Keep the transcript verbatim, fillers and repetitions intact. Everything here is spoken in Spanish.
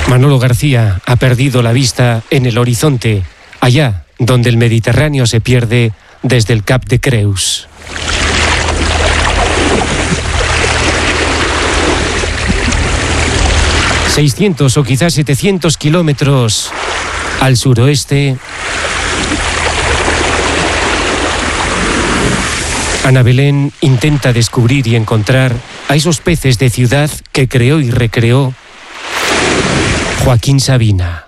Manolo García ha perdido la vista en el horizonte, allá donde el Mediterráneo se pierde desde el Cap de Creus. seiscientos o quizás setecientos kilómetros al suroeste. Ana Belén intenta descubrir y encontrar a esos peces de ciudad que creó y recreó Joaquín Sabina.